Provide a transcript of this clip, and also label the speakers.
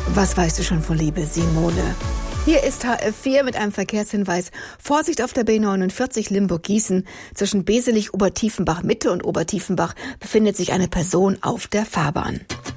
Speaker 1: Was weißt du schon von Liebe, Simone? Hier ist HF4 mit einem Verkehrshinweis. Vorsicht auf der B49 Limburg-Gießen. Zwischen Beselich, Obertiefenbach Mitte und Obertiefenbach befindet sich eine Person auf der Fahrbahn.